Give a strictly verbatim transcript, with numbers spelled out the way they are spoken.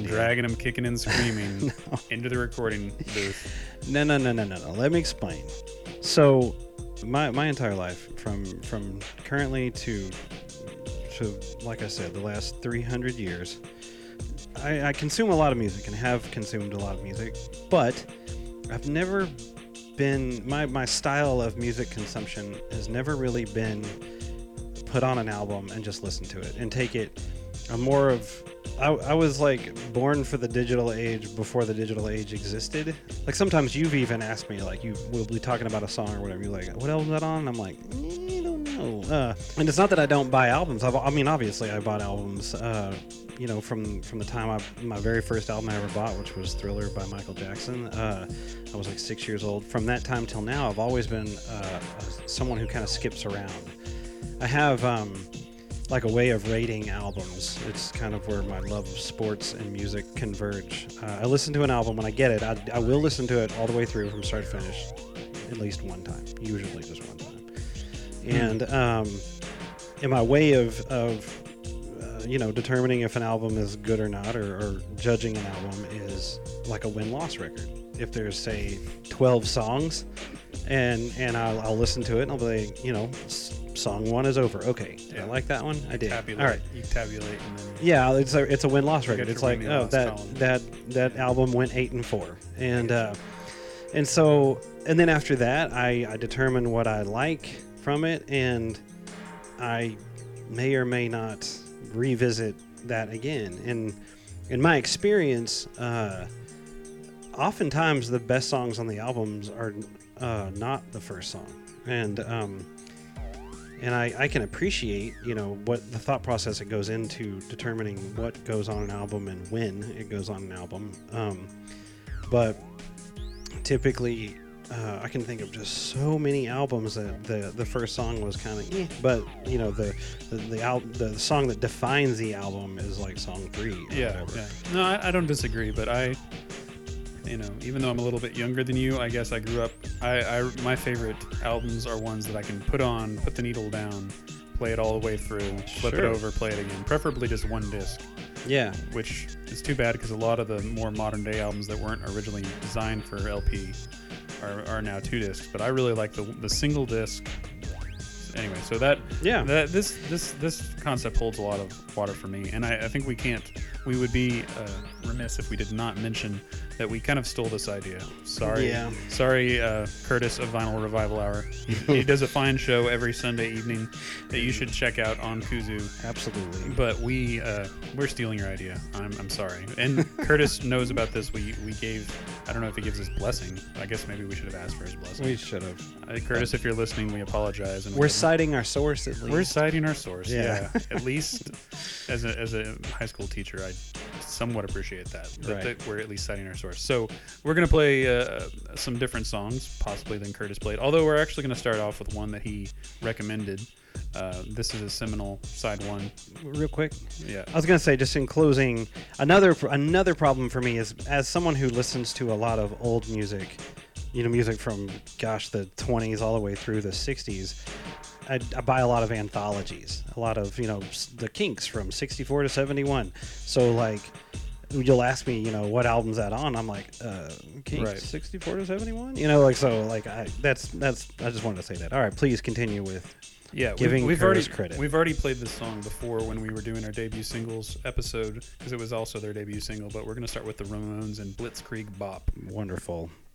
dragging him kicking and screaming no. into the recording booth. No, no, no, no, no, no. Let me explain. So, my my entire life, from from currently to to like I said, the last three hundred years, I, I consume a lot of music and have consumed a lot of music, but I've never been my my style of music consumption has never really been put on an album and just listen to it and take it. I'm more of I, I was like born for the digital age before the digital age existed. Like sometimes you've even asked me, like you will be talking about a song or whatever. You're like, what album is that on? And I'm like, eh, I don't know. Uh, and it's not that I don't buy albums. I've, I mean, obviously I bought albums. Uh, you know, from from the time I my very first album I ever bought, which was Thriller by Michael Jackson. Uh, I was like six years old. From that time till now, I've always been uh, someone who kind of skips around. I have. Um, like a way of rating albums. It's kind of where my love of sports and music converge. Uh, I listen to an album when I get it. I, I will listen to it all the way through from start to finish at least one time, usually just one time. And um, in my way of, of uh, you know, determining if an album is good or not, or, or judging an album is like a win-loss record. If there's, say, twelve songs, and and I'll, I'll listen to it, and I'll be like, you know, song one is over. Okay, did Yeah. I like that one? I did. Tabulate. All right. You tabulate and then Yeah, it's a it's a win loss You record. got It's your like win, oh loss that column. that that album went eight and four, and uh, and so and then after that I I determine what I like from it, and I may or may not revisit that again. And in my experience, uh, oftentimes the best songs on the albums are uh, not the first song, and um, and I, I can appreciate, you know, what the thought process that goes into determining what goes on an album and when it goes on an album. Um, but typically, uh, I can think of just so many albums that the the first song was kind of, eh, but you know, the the the, al- the song that defines the album is like song three. Or yeah, whatever. yeah. No, I, I don't disagree, but I, you know, even though I'm a little bit younger than you, I guess I grew up. I, I my favorite albums are ones that I can put on, put the needle down, play it all the way through, flip it Sure. over, play it again. Preferably just one disc, Yeah. which is too bad because a lot of the more modern day albums that weren't originally designed for L P are, are now two discs. But I really like the the single disc. Anyway, so that Yeah. that this this this concept holds a lot of water for me, and I, I think we can't. We would be uh, remiss if we did not mention that we kind of stole this idea. Sorry, Yeah. sorry, uh, Curtis of Vinyl Revival Hour. He, he does a fine show every Sunday evening that you should check out on Kuzu. Absolutely. But we uh, we're stealing your idea. I'm I'm sorry. And Curtis knows about this. We we gave. I don't know if he gives his blessing. I guess maybe we should have asked for his blessing. We should have. Uh, Curtis, if you're listening, we apologize. And we We're didn't- citing our source at least. we're citing our source. Yeah. Yeah. At least as a as a high school teacher, I somewhat appreciate that. That, Right. that we're at least citing our source. So we're gonna play uh, some different songs, possibly than Curtis played. Although we're actually gonna start off with one that he recommended. Uh, this is a seminal side one. Real quick. Yeah. I was gonna say, just in closing, another another problem for me is, as someone who listens to a lot of old music, you know, music from gosh the twenties all the way through the sixties. I, I buy a lot of anthologies, a lot of, you know, s- the Kinks from sixty-four to seventy-one. So like, you'll ask me, you know, what album's that on? I'm like, uh, Kinks Right. sixty-four to seventy-one. You know, like so, like I that's that's I just wanted to say that. All right, please continue with. Yeah, Giving we've, we've Curtis already credit. we've already played this song before when we were doing our debut singles episode because it was also their debut single. But we're gonna start with the Ramones and Blitzkrieg Bop. Wonderful.